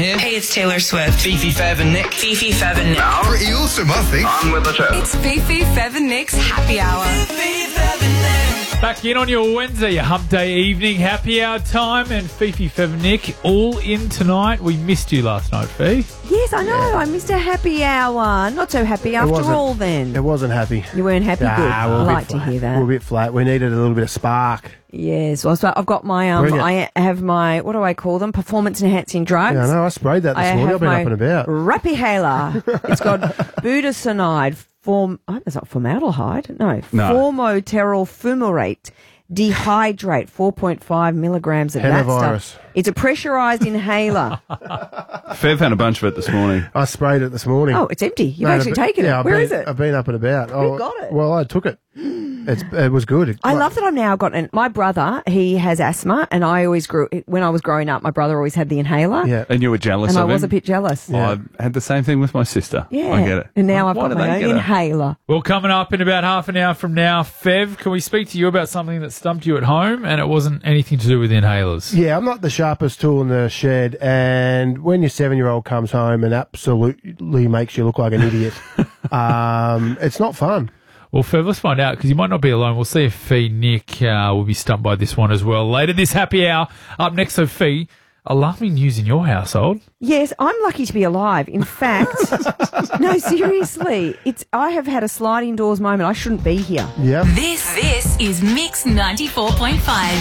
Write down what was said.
Here. Hey, it's Taylor Swift. Fifi, Fev and Nick. Fifi, Fev and Nick. Pretty awesome, I think. On with the show. It's Fifi, Fev and Nick's Happy Hour. Back in on your Wednesday, your hump day evening, happy hour time, and Fifi, Fev and Nick all in tonight. We missed you last night, Fee. Yes, I know. I missed a happy hour. Not so happy after all then. It wasn't happy. You weren't happy? Good. I like to hear that. We're a bit flat. We needed a little bit of spark. Yes. Well, so I've got my, I have my, what do I call them? Performance enhancing drugs. Yeah, I know. I sprayed that this morning. I've been up and about. Rapihala. It's got budesonide, it's not formaldehyde. No. Formoterol fumarate. Dehydrate, 4.5 milligrams of that stuff. It's a pressurised inhaler. Fev had a bunch of it this morning. I sprayed it this morning. Oh, it's empty. You've actually taken it. Where is it? I've been up and about. Who got it? Well, I took it. It was good. I love that I've now got my brother, he has asthma, and when I was growing up, my brother always had the inhaler. Yeah. And you were jealous and of him? I was a bit jealous. Yeah. I had the same thing with my sister. Yeah. I get it. And now I've got my own inhaler. Well, coming up in about half an hour from now, Fev, can we speak to you about something that stumped you at home, and it wasn't anything to do with inhalers? Yeah, I'm not the sharpest tool in the shed, and when your 7-year-old comes home and absolutely makes you look like an idiot, it's not fun. Well, Fev, let's find out, because you might not be alone. We'll see if Fee, Nick will be stumped by this one as well. Later this happy hour, up next, so Fee, alarming news in your household. Yes, I'm lucky to be alive. In fact, no, seriously, I have had a sliding doors moment. I shouldn't be here. Yeah. This is Mix 94.5.